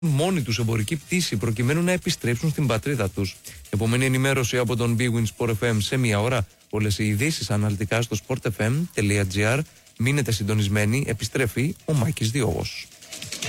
μόνοι τους εμπορική πτήση προκειμένου να επιστρέψουν στην πατρίδα τους. Επόμενη ενημέρωση από τον Big Win Sport FM σε μία ώρα. Όλες οι ειδήσεις αναλυτικά στο sportfm.gr. Μείνετε συντονισμένοι, επιστρέφει ο Μάκης Διόγος.